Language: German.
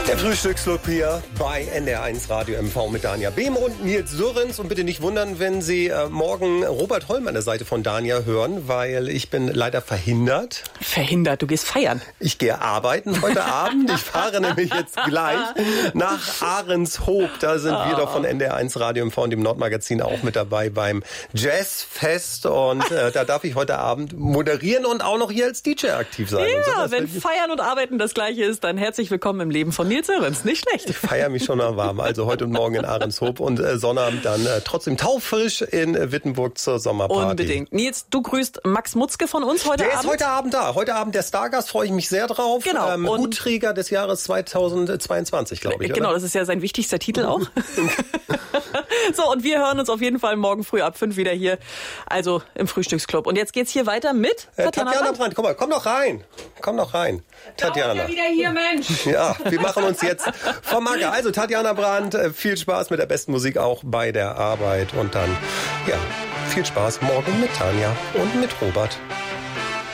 Der Frühstücksclub hier bei NDR1 Radio MV mit Dania Behm und Nils Sörens. Und bitte nicht wundern, wenn Sie morgen Robert Holm an der Seite von Dania hören, weil ich bin leider verhindert. Verhindert? Du gehst feiern? Ich gehe arbeiten heute Abend. Ich fahre nämlich jetzt gleich nach Ahrenshoop. Da sind wir doch von NDR1 Radio MV und dem Nordmagazin auch mit dabei beim Jazzfest. Und da darf ich heute Abend moderieren und auch noch hier als DJ aktiv sein. Ja, so, wenn Feiern und Arbeiten das Gleiche ist, dann herzlich willkommen im Leben von Nils Sörens. Nicht schlecht. Ich feiere mich schon mal warm. Also heute und morgen in Ahrenshoop und Sonnabend dann trotzdem taufrisch in Wittenburg zur Sommerparty. Unbedingt. Nils, du grüßt Max Mutzke von uns heute Abend. Der ist heute Abend da. Heute Abend der Stargast, freue ich mich sehr drauf. Genau. Hutträger des Jahres 2022, glaube ich. Genau, oder? Das ist ja sein wichtigster Titel auch. So, und wir hören uns auf jeden Fall morgen früh ab 5 wieder hier, also im Frühstücksclub. Und jetzt geht's hier weiter mit Tatjana Brandt. Komm noch rein. Tatjana. Ja wieder hier, Mensch. Ja, wir machen uns jetzt vom Acker. Also Tatjana Brandt, viel Spaß mit der besten Musik auch bei der Arbeit. Und dann, ja, viel Spaß morgen mit Tanja und mit Robert.